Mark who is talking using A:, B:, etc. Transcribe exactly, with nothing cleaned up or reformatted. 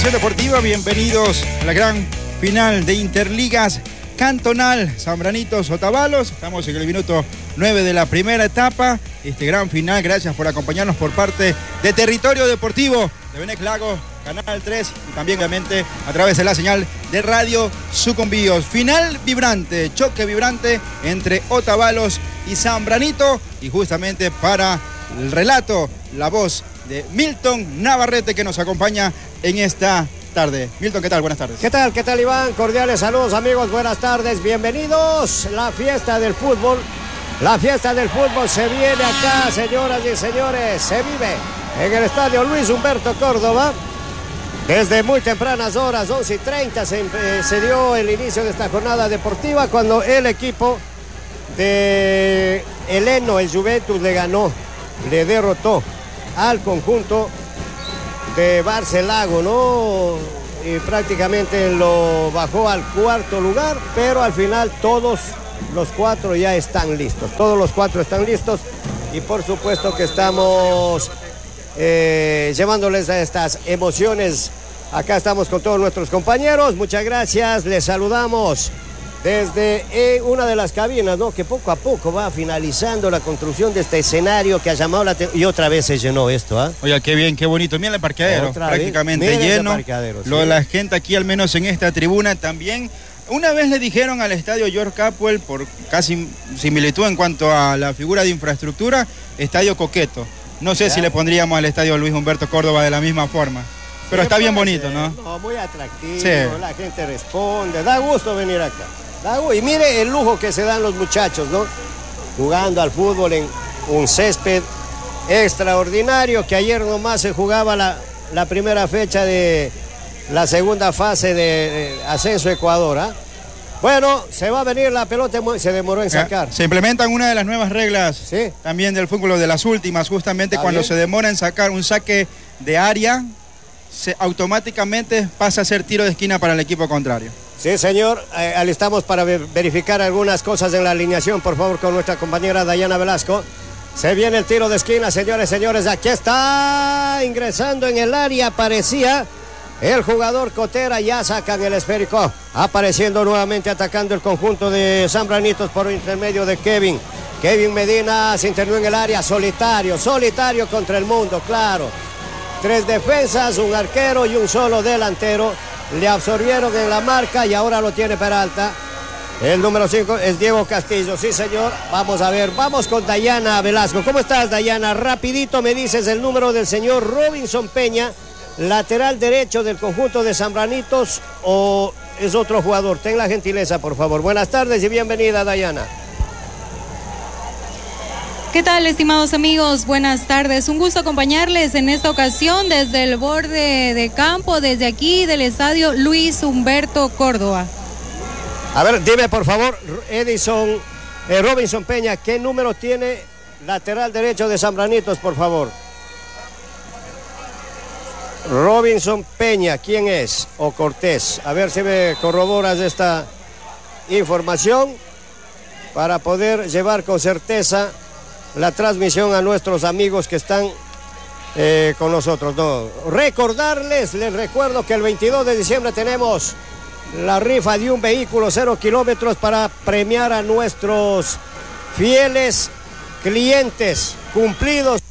A: Deportiva, bienvenidos a la gran final de Interligas Cantonal Zambranitos Otavalos. Estamos en el minuto nueve de la primera etapa. Este gran final, gracias por acompañarnos por parte de Territorio Deportivo de Benex Lago, Canal tres y también obviamente a través de la señal de Radio Sucumbíos. Final vibrante, choque vibrante entre Otavalos y Zambranito, y justamente para el relato, la voz de Milton Navarrete, que nos acompaña en esta tarde. Milton, ¿qué tal? Buenas tardes.
B: ¿Qué tal? ¿Qué tal, Iván? Cordiales saludos, amigos. Buenas tardes. Bienvenidos. La fiesta del fútbol. La fiesta del fútbol se viene acá, señoras y señores. Se vive en el estadio Luis Humberto Córdoba. Desde muy tempranas horas, once y treinta, se, eh, se dio el inicio de esta jornada deportiva cuando el equipo de Heleno, el Juventus, le ganó, le derrotó al conjunto de Barcelago, ¿no? Y prácticamente lo bajó al cuarto lugar, pero al final todos los cuatro ya están listos. Todos los cuatro están listos y por supuesto que estamos eh, llevándoles a estas emociones. Acá estamos con todos nuestros compañeros. Muchas gracias, les saludamos desde eh, una de las cabinas, ¿no? Que poco a poco va finalizando la construcción de este escenario que ha llamado la atención. Y otra vez se llenó esto, ¿ah? ¿eh?
A: Oiga, qué bien, qué bonito. Mira el parqueadero, otra prácticamente vez. lleno.
B: Parqueadero,
A: Lo de
B: sí.
A: la gente aquí, al menos en esta tribuna, también. Una vez le dijeron al estadio George Capwell, por casi similitud en cuanto a la figura de infraestructura, estadio coqueto. No sé, claro, si le pondríamos al estadio Luis Humberto Córdoba de la misma forma. Pero está bien bonito,
B: ser,
A: ¿no?
B: No, muy atractivo,
A: sí.
B: La gente responde, da gusto venir acá. Da gusto. Y mire el lujo que se dan los muchachos, ¿no? Jugando al fútbol en un césped extraordinario, que ayer nomás se jugaba la, la primera fecha de la segunda fase de, de ascenso Ecuador, ¿ah? ¿eh? Bueno, se va a venir la pelota, se demoró en sacar.
A: Se implementan una de las nuevas reglas, ¿sí?, también del fútbol, de las últimas, justamente cuando bien? se demora en sacar un saque de área, se automáticamente pasa a ser tiro de esquina para el equipo contrario.
B: Sí, señor, eh, alistamos para ver, verificar algunas cosas en la alineación, por favor, con nuestra compañera Dayana Velasco. Se viene el tiro de esquina, señores, señores, aquí está ingresando en el área, aparecía el jugador Cotera, ya sacan el esférico, apareciendo nuevamente, atacando el conjunto de Zambranitos por intermedio de Kevin. Kevin Medina se internó en el área, solitario, solitario contra el mundo, claro. Tres defensas, un arquero y un solo delantero. Le absorbieron en la marca y ahora lo tiene Peralta. El número cinco es Diego Castillo, sí señor. Vamos a ver, vamos con Dayana Velasco. ¿Cómo estás, Dayana? Rapidito me dices el número del señor Robinson Peña, lateral derecho del conjunto de Zambranitos, o es otro jugador. Ten la gentileza, por favor. Buenas tardes y bienvenida, Dayana.
C: ¿Qué tal, estimados amigos? Buenas tardes. Un gusto acompañarles en esta ocasión desde el borde de campo, desde aquí del estadio Luis Humberto Córdoba.
B: A ver, dime por favor, Edison, eh, Robinson Peña, ¿qué número tiene lateral derecho de Zambranitos, por favor? Robinson Peña, ¿quién es? O Cortés. A ver si me corroboras esta información para poder llevar con certeza la transmisión a nuestros amigos que están eh, con nosotros. No. Recordarles, les recuerdo que el veintidós de diciembre tenemos la rifa de un vehículo cero kilómetros para premiar a nuestros fieles clientes cumplidos.